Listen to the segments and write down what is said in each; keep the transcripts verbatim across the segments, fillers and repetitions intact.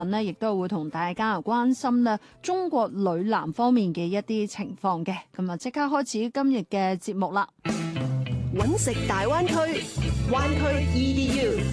呢，亦都會同大家關心咧中國女籃方面嘅一啲情況嘅。咁啊，即刻開始今日嘅節目啦！ 揾食大灣區，灣區 E D U。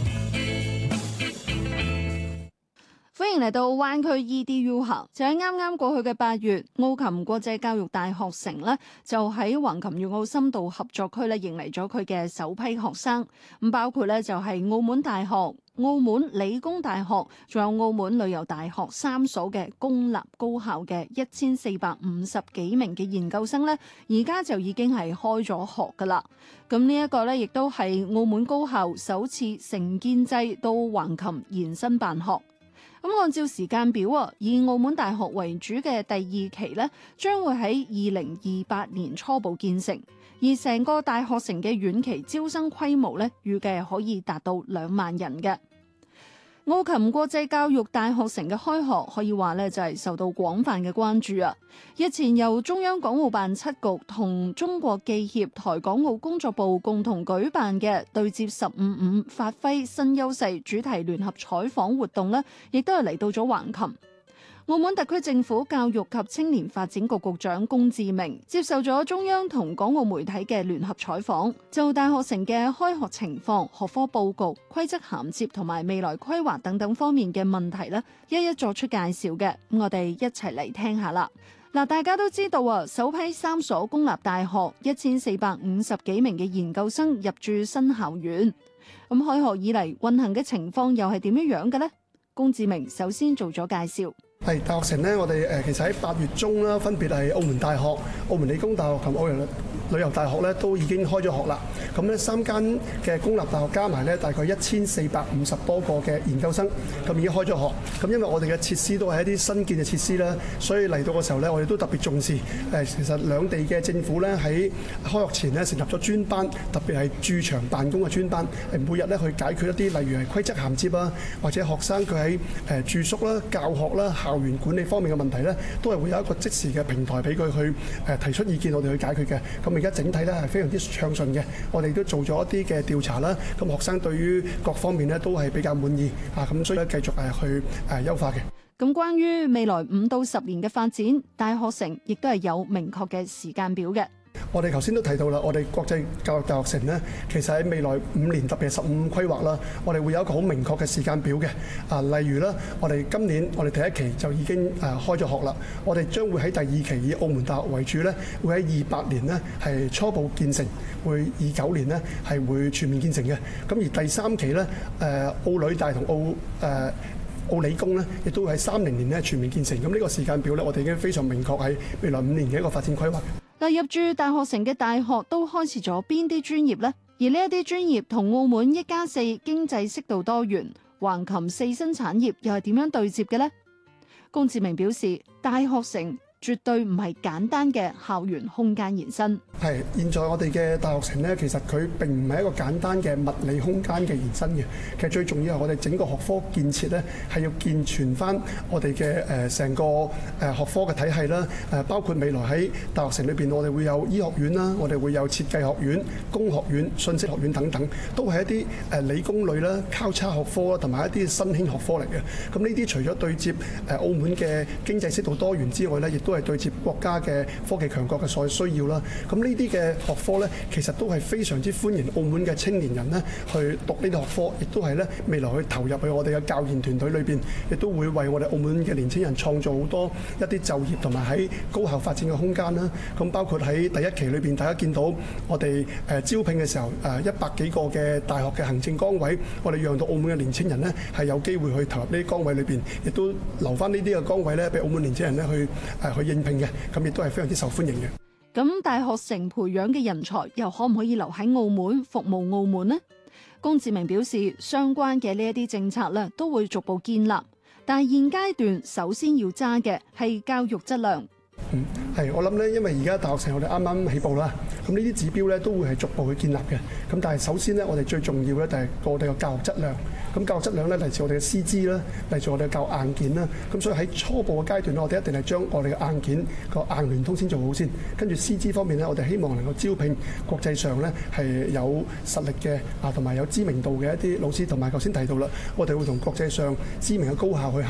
歡迎嚟到灣區 E D U 行，就喺啱啱過去嘅八月，澳琴國際教育大學城呢，就喺橫琴粵澳深度合作區咧迎嚟咗佢嘅首批學生，咁包括咧就係澳門大學、澳門理工大學，仲有澳門旅遊大學三所嘅公立高校嘅一千四百五十幾名嘅研究生呢，而家就已經係開咗學噶啦。咁呢一個呢，亦都係澳門高校首次承建制到橫琴延伸辦學。咁按照時間表啊，以澳門大學為主嘅第二期呢，將會喺二零二八年初步建成，而成個大學城嘅遠期招生規模呢，預計可以達到兩萬人嘅。澳琴國際教育大學城嘅開學可以話咧就係受到廣泛嘅關注啊！日前由中央港澳辦七局同中國記協台港澳工作部共同舉辦嘅對接十五五發揮新優勢主題聯合採訪活動呢，亦都係嚟到咗橫琴。澳門特區政府教育及青年發展局局長龔志明接受咗中央同港澳媒體嘅聯合採訪，就大學城嘅開學情況、學科佈局、規則銜接同埋未來規劃等等方面嘅問題呢，一一作出介紹嘅。咁我哋一齊嚟聽下啦。嗱，大家都知道啊，首批三所公立大學一千四百五十幾名嘅研究生入駐新校園。咁開學以嚟運行嘅情況又係點樣樣嘅呢？龔志明首先做咗介紹。 係大學城咧，我哋誒其實喺八月中啦，分別係澳門大學、澳門理工大學同澳門旅遊大學咧，都已經開咗學啦。咁咧三間嘅公立大學加埋咧，大概一千四百五十多個嘅研究生，咁已經開咗學。咁因為我哋嘅設施都係一啲新建嘅設施啦，所以嚟到嘅時候咧，我哋都特別重視。誒，其實兩地嘅政府咧喺開學前咧成立咗專班，特別係駐場辦公嘅專班，誒每日咧去解決一啲例如係規則銜接啊，或者學生佢喺誒住宿啦、教學啦、校園管理方面嘅問題咧，都係會有一個即時嘅平台俾佢去誒提出意見，我哋去解決嘅。咁而家整體咧係非常之暢順嘅，我哋都做咗一啲嘅調查啦。咁學生對於各方面咧都係比較滿意啊，咁所以繼續誒去誒優化嘅。 咁關於未來五到十年嘅發展，大學城亦都係有明確嘅時間表嘅。 我哋頭先都提到啦，我哋國際教育大學城呢，其實喺未來五年，特別係十五規劃啦，我哋會有一個好明確嘅時間表嘅。啊，例如啦，我哋今年我哋第一期就已經誒開咗學啦，我哋將會喺第二期以澳門大學為主呢，會喺二八年呢係初步建成，會二九年呢係會全面建成嘅。咁而第三期呢，誒澳旅大同澳誒。呃澳理工咧，亦都會喺三零年咧全面建成。咁呢個時間表咧，我哋已經非常明確喺未來五年嘅一個發展規劃。 嗱，入駐大學城嘅大學都開設咗邊啲專業呢？而呢一啲專業同澳門一加四經濟適度多元、橫琴四新產業又係點樣對接嘅呢？龔志明表示，大學城絕對唔係簡單嘅校園空間延伸。 係，現在我哋嘅大學城呢，其實佢並唔係一個簡單嘅物理空間嘅延伸嘅。其實最重要係我哋整個學科建設呢，係要健全翻我哋嘅誒成個誒學科嘅體系啦。誒包括未來喺大學城裏邊，我哋會有醫學院啦，我哋會有設計學院、工學院、信息學院等等，都係一啲誒理工類啦、交叉學科啦，同埋一啲新興學科嚟嘅。咁呢啲除咗對接誒澳門嘅經濟適度多元之外呢，亦都係對接國家嘅科技強國嘅所需要啦。咁呢啲嘅學科呢，其實都係非常之歡迎澳門嘅青年人呢去讀呢啲學科，亦都係呢未來去投入去我哋嘅教研團隊裏邊，亦都會為我哋澳門嘅年輕人創造好多一啲就業同埋喺高校發展嘅空間啦。咁包括喺第一期裏邊，大家見到我哋誒招聘嘅時候，誒一百幾個嘅大學嘅行政崗位，我哋讓到澳門嘅年輕人呢係有機會去投入呢啲崗位裏邊，亦都留翻呢啲嘅崗位呢俾澳門年輕人呢去誒去應聘嘅，咁亦都係非常之受歡迎嘅。 咁大學城培養嘅人才又可唔可以留喺澳門服務澳門呢？龔志明表示，相關嘅呢一啲政策咧都會逐步建立，但係現階段首先要揸嘅係教育質量。 嗯， 係，我諗咧，因為而家大學城我哋啱啱起步啦，咁呢啲指標咧都會係逐步去建立嘅。咁但係首先咧，我哋最重要咧就係我哋嘅教學質量。咁教學質量咧嚟自我哋嘅師資啦，嚟自我哋嘅教學硬件啦。咁所以喺初步嘅階段咧，我哋一定係將我哋嘅硬件個硬聯通先做好先。跟住師資方面咧，我哋希望能夠招聘國際上咧係有實力嘅啊，同埋有知名度嘅一啲老師，同埋頭先提到啦，我哋會同國際上知名嘅高校去